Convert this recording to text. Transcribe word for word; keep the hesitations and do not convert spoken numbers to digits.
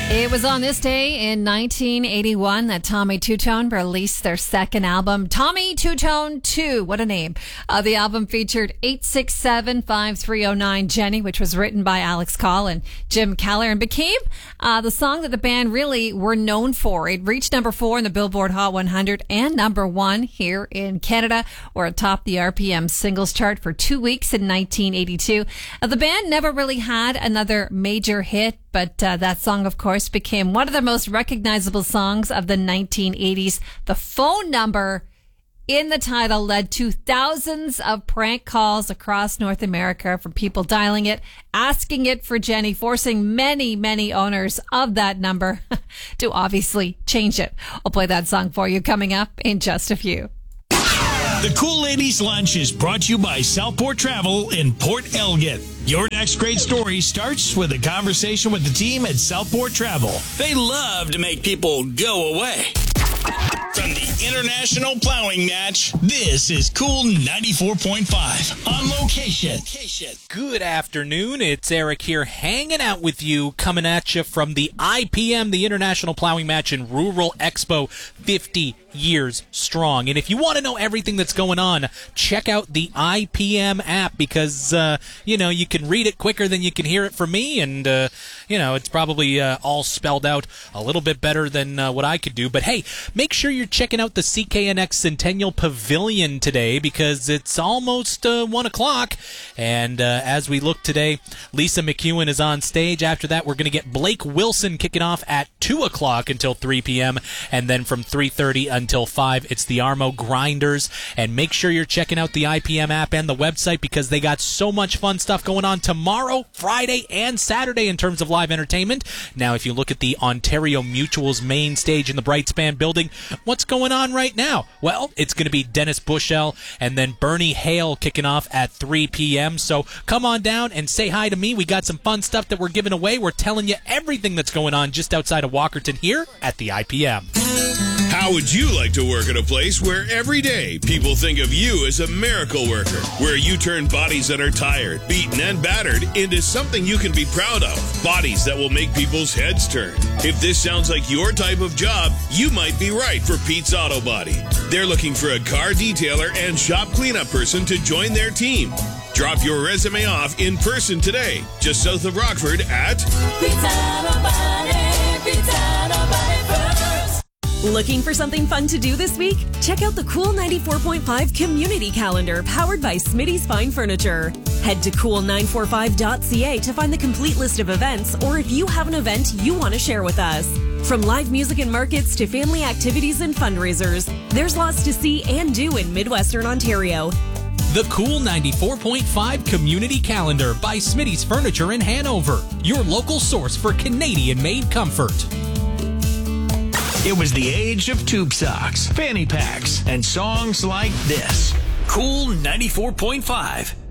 It was on this day in nineteen eighty-one that Tommy Two-Tone released their second album, Tommy Two-Tone two. What a name. Uh, the album featured eight six seven, five three oh nine Jenny, which was written by Alex Call and Jim Keller, and became uh, the song that the band really were known for. It reached number four in the Billboard Hot one hundred and number one here in Canada, or atop the R P M singles chart for two weeks in nineteen eighty-two. Uh, the band never really had another major hit, but uh, that song, of course, became one of the most recognizable songs of the nineteen eighties. The phone number in the title led to thousands of prank calls across North America from people dialing it, asking it for Jenny, forcing many, many owners of that number to obviously change it. I'll play that song for you coming up in just a few. The Cool Ladies Lunch is brought to you by Southport Travel in Port Elgin. Your next great story starts with a conversation with the team at Southport Travel. They love to make people go away. From the International Plowing Match, this is Cool ninety-four point five on location. Good afternoon. It's Eric here hanging out with you, coming at you from the I P M, the International Plowing Match in Rural Expo, fifty years strong. And if you want to know everything that's going on, check out the I P M app because, uh, you know, you can read it quicker than you can hear it from me. And, uh, you know, it's probably uh, all spelled out a little bit better than uh, what I could do. But, hey, make sure you're checking out the C K N X Centennial Pavilion today because it's almost uh, one o'clock. And uh, as we look today, Lisa McEwen is on stage. After that, we're going to get Blake Wilson kicking off at two o'clock until three p.m. And then from three thirty until five, it's the Armo Grinders. And make sure you're checking out the I P M app and the website because they got so much fun stuff going on tomorrow, Friday, and Saturday in terms of live entertainment. Now, if you look at the Ontario Mutual's main stage in the Brightspan building, what's going on right now? Well, it's going to be Dennis Bushell and then Bernie Hale kicking off at three p.m. So come on down and say hi to me. We got some fun stuff that we're giving away. We're telling you everything that's going on just outside of Walkerton here at the I P M. How would you like to work at a place where every day people think of you as a miracle worker, where you turn bodies that are tired, beaten, and battered into something you can be proud of, bodies that will make people's heads turn? If this sounds like your type of job, you might be right for Pete's Auto Body. They're looking for a car detailer and shop cleanup person to join their team. Drop your resume off in person today, just south of Rockford at Pete's Auto Body, Pete's Auto Body first. Looking for something fun to do this week? Check out the Cool ninety-four point five Community Calendar powered by Smitty's Fine Furniture. Head to cool nine four five dot c a to find the complete list of events, or if you have an event you want to share with us. From live music and markets to family activities and fundraisers, there's lots to see and do in Midwestern Ontario. The Cool ninety-four point five Community Calendar by Smitty's Furniture in Hanover, your local source for Canadian-made comfort. It was the age of tube socks, fanny packs, and songs like this. Cool ninety-four point five.